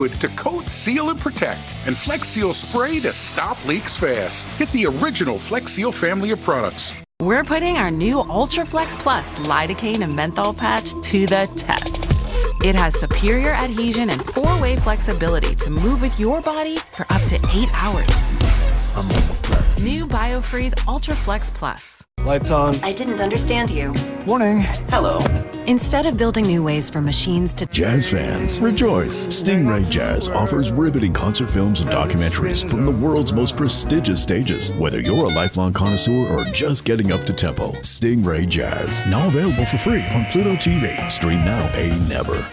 To coat, seal, and protect. And Flex Seal Spray to stop leaks fast. Get the original Flex Seal family of products. We're putting our new UltraFlex Plus lidocaine and menthol patch to the test. It has superior adhesion and 4-way flexibility to move with your body for up to 8 hours. New BioFreeze UltraFlex Plus. Lights on. I didn't understand you. Warning. Hello. Instead of building new ways for machines to... Jazz fans, rejoice! Stingray Jazz offers riveting concert films and documentaries from the world's most prestigious stages. Whether you're a lifelong connoisseur or just getting up to tempo, Stingray Jazz, now available for free on Pluto TV. Stream now, pay never.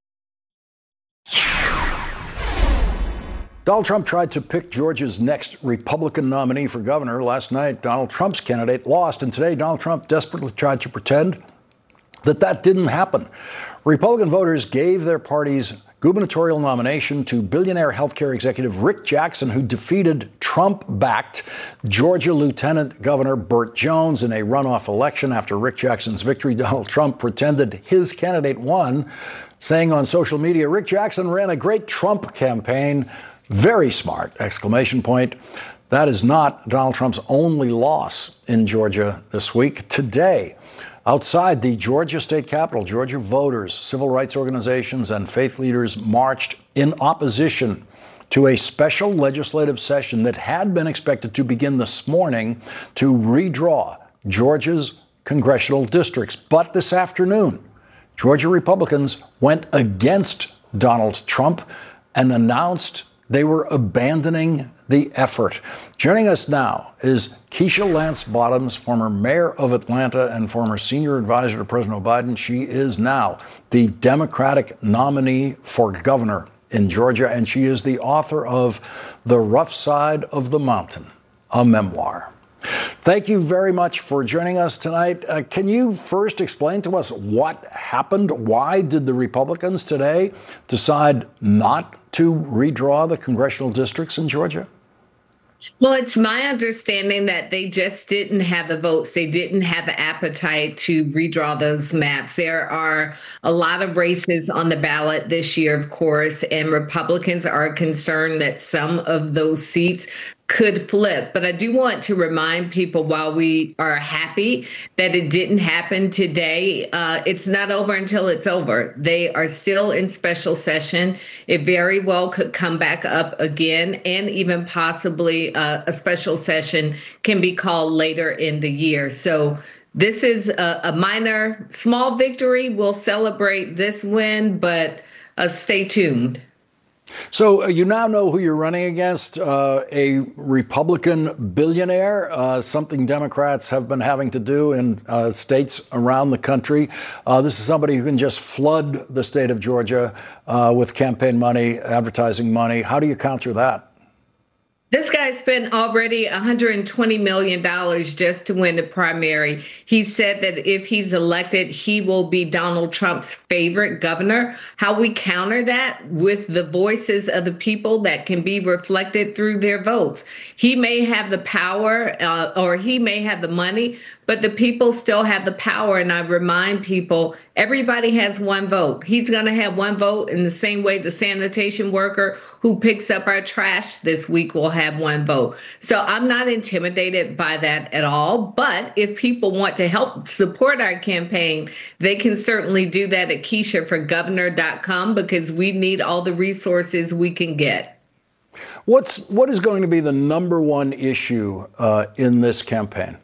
Donald Trump tried to pick Georgia's next Republican nominee for governor. Last night, Donald Trump's candidate lost, and today Donald Trump desperately tried to pretend that didn't happen. Republican voters gave their party's gubernatorial nomination to billionaire healthcare executive Rick Jackson, who defeated Trump-backed Georgia Lieutenant Governor Burt Jones in a runoff election. After Rick Jackson's victory, Donald Trump pretended his candidate won, saying on social media, "Rick Jackson ran a great Trump campaign. Very smart!" exclamation point. That is not Donald Trump's only loss in Georgia this week. Today, outside the Georgia state capitol, Georgia voters, civil rights organizations, and faith leaders marched in opposition to a special legislative session that had been expected to begin this morning to redraw Georgia's congressional districts. But this afternoon, Georgia Republicans went against Donald Trump and announced they were abandoning the effort. Joining us now is Keisha Lance Bottoms, former mayor of Atlanta and former senior advisor to President Biden. She is now the Democratic nominee for governor in Georgia, and she is the author of The Rough Side of the Mountain, a memoir. Thank you very much for joining us tonight. Can you first explain to us what happened? Why did the Republicans today decide not to redraw the congressional districts in Georgia? Well, it's my understanding that they just didn't have the votes. They didn't have the appetite to redraw those maps. There are a lot of races on the ballot this year, of course, and Republicans are concerned that some of those seats could flip. But I do want to remind people, while we are happy that it didn't happen today, it's not over until it's over. They are still in special session. It very well could come back up again, and even possibly a special session can be called later in the year. So this is a minor, small victory. We'll celebrate this win, but stay tuned. So you now know who you're running against, a Republican billionaire, something Democrats have been having to do in states around the country. This is somebody who can just flood the state of Georgia with campaign money, advertising money. How do you counter that? This guy spent already $120 million just to win the primary. He said that if he's elected, he will be Donald Trump's favorite governor. How we counter that? With the voices of the people that can be reflected through their votes. He may have the power or he may have the money, but the people still have the power. And I remind people, everybody has one vote. He's going to have one vote in the same way the sanitation worker who picks up our trash this week will have one vote. So I'm not intimidated by that at all. But if people want to help support our campaign, they can certainly do that at KeishaForGovernor.com, because we need all the resources we can get. What is going to be the number one issue in this campaign?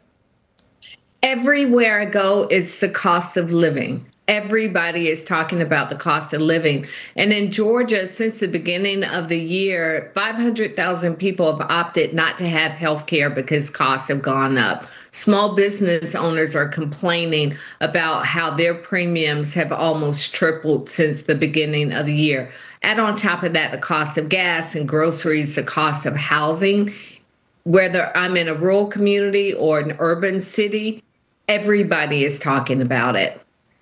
Everywhere I go, it's the cost of living. Everybody is talking about the cost of living. And in Georgia, since the beginning of the year, 500,000 people have opted not to have health care because costs have gone up. Small business owners are complaining about how their premiums have almost tripled since the beginning of the year. Add on top of that the cost of gas and groceries, the cost of housing. Whether I'm in a rural community or an urban city, everybody is talking about it.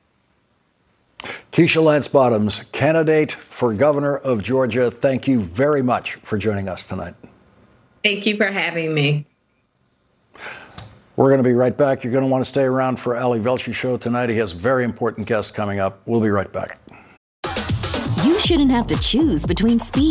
Keisha Lance Bottoms, candidate for governor of Georgia, thank you very much for joining us tonight. Thank you for having me. We're going to be right back. You're going to want to stay around for Ali Velshi show tonight. He has very important guests coming up. We'll be right back. shouldn't have to choose between speed